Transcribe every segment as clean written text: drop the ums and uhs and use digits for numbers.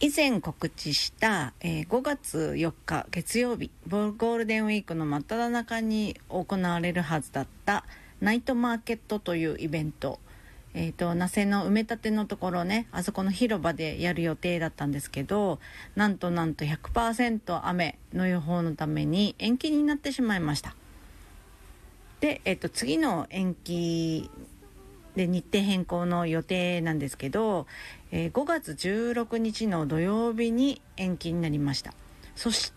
以前告知した、5月4日月曜日ゴールデンウィークの真っ只中に行われるはずだったナイトマーケットというイベント、那須の埋め立てのところね、あそこの広場でやる予定だったんですけど、なんと 100% 雨の予報のために延期になってしまいました。で、次の延期で日程変更の予定なんですけど、5月16日の土曜日に延期になりました。そして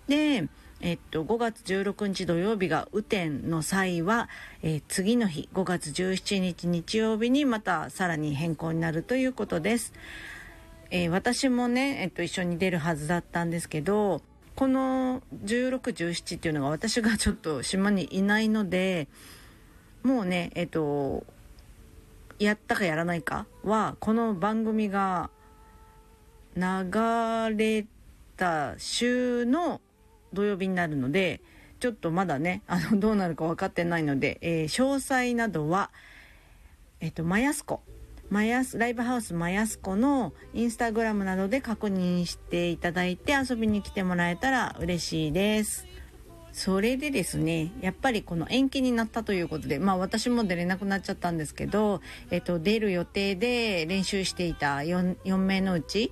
、5月16日土曜日が雨天の際は、次の日5月17日日曜日にまたさらに変更になるということです。私もね、一緒に出るはずだったんですけど、この16、17っていうのが私がちょっと島にいないので、もうね、やったかやらないかはこの番組が流れた週の土曜日になるので、ちょっとまだねどうなるか分かってないので、詳細などはマヤスコライブハウスマヤスコのインスタグラムなどで確認していただいて遊びに来てもらえたら嬉しいです。それでですね、やっぱりこの延期になったということで、私も出れなくなっちゃったんですけど、出る予定で練習していた 4名のうち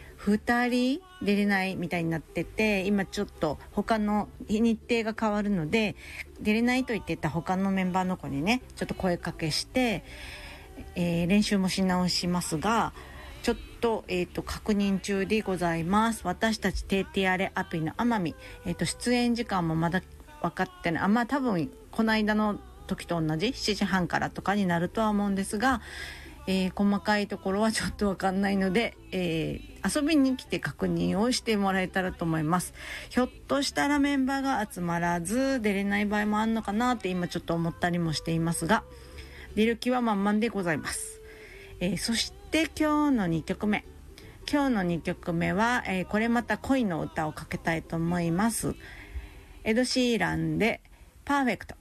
2人出れないみたいになってて、今ちょっと他の日程が変わるので、出れないと言ってた他のメンバーの子にね、ちょっと声かけして、練習もし直しますが、ちょっと、確認中でございます。私たちテーティアレアプリの奄美、出演時間もまだ分かってない。多分この間の時と同じ7時半からとかになるとは思うんですが、細かいところはちょっと分かんないので、遊びに来て確認をしてもらえたらと思います。ひょっとしたらメンバーが集まらず出れない場合もあるのかなって今ちょっと思ったりもしていますが、出る気は満々でございます。そして今日の2曲目は、これまた恋の歌をかけたいと思います。エド・シーランでパーフェクト。